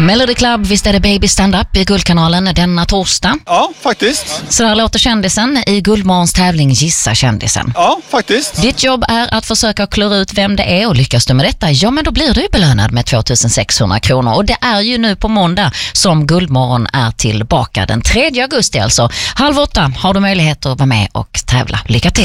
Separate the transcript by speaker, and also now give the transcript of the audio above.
Speaker 1: Melody Club, visst är det Baby Stand-Up i Guldkanalen denna torsdag?
Speaker 2: Ja, faktiskt.
Speaker 1: Så där låter kändisen i Guldmorgons tävling Gissa kändisen.
Speaker 2: Ja, faktiskt.
Speaker 1: Ditt jobb är att försöka klura ut vem det är, och lyckas du med detta, ja men då blir du belönad med 2600 kronor. Och det är ju nu på måndag som Guldmorgon är tillbaka den 3 augusti alltså. 7:30 har du möjlighet att vara med och tävla. Lycka till!